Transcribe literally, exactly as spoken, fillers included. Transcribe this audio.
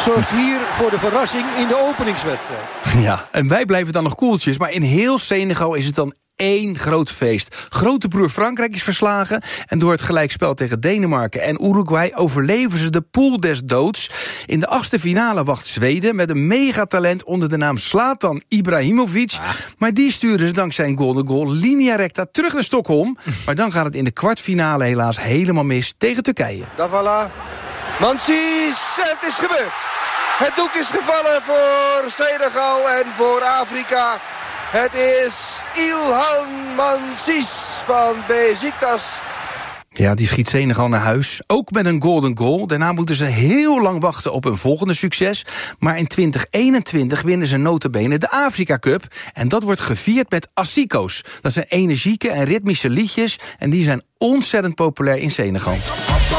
zorgt hier voor de verrassing in de openingswedstrijd. Ja, en wij blijven dan nog koeltjes. Maar in heel Senegal is het dan één groot feest. Grote broer Frankrijk is verslagen. En door het gelijkspel tegen Denemarken en Uruguay overleven ze de pool des doods. In de achtste finale wacht Zweden met een megatalent onder de naam Zlatan Ibrahimovic. Ah. Maar die sturen ze dankzij een golden goal linea recta terug naar Stockholm. Maar dan gaat het in de kwartfinale helaas helemaal mis tegen Turkije. Davala, Mansies, het is gebeurd. Het doek is gevallen voor Senegal en voor Afrika. Het is Ilhan Mansies van Besiktas. Ja, die schiet Senegal naar huis. Ook met een golden goal. Daarna moeten ze heel lang wachten op een volgende succes. Maar in twintig eenentwintig winnen ze nota bene de Afrika Cup. En dat wordt gevierd met Asiko's. Dat zijn energieke en ritmische liedjes. En die zijn ontzettend populair in Senegal.